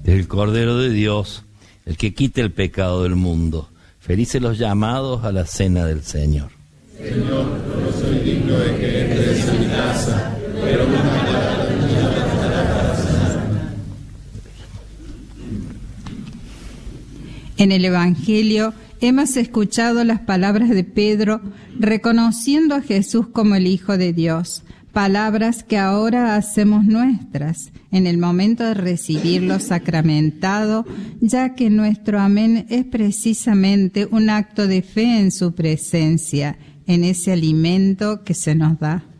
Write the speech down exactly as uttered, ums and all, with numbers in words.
el Cordero de Dios, el que quita el pecado del mundo. Felices los llamados a la cena del Señor. Señor, no soy digno de que entres en mi casa, pero una palabra tuya bastará para sanarme. En el Evangelio hemos escuchado las palabras de Pedro reconociendo a Jesús como el Hijo de Dios, palabras que ahora hacemos nuestras en el momento de recibirlo sacramentado, ya que nuestro amén es precisamente un acto de fe en su presencia, en ese alimento que se nos da.